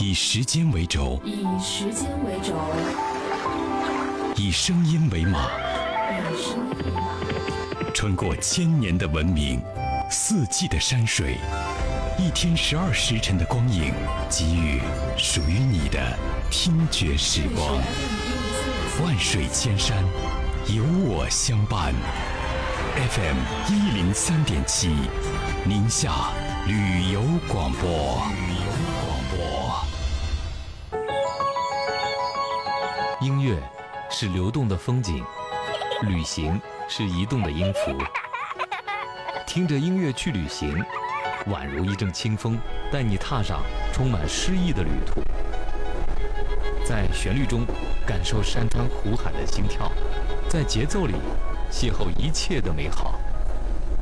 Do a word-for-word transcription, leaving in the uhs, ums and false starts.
以时间为轴， 以时间为轴， 以声音为马， 以声音为马。 穿过千年的文明，四季的山水，一天十二时辰的光影，给予属于你的听觉时光。万水千山，有我相伴。F M 一零三点七，宁夏旅游广播。旅游广播。 音乐是流动的风景，旅行是移动的音符。听着音乐去旅行，宛如一阵清风，带你踏上充满诗意的旅途。在旋律中感受山川湖海的心跳，在节奏里邂逅一切的美好。